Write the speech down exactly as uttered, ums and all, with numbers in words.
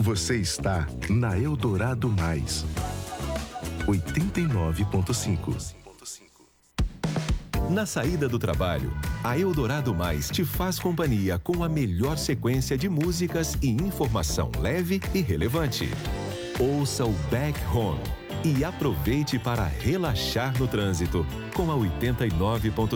Você está na Eldorado Mais, oitenta e nove ponto cinco. Na saída do trabalho, a Eldorado Mais te faz companhia com a melhor sequência de músicas e informação leve e relevante. Ouça o Back Home e aproveite para relaxar no trânsito com a oitenta e nove ponto cinco.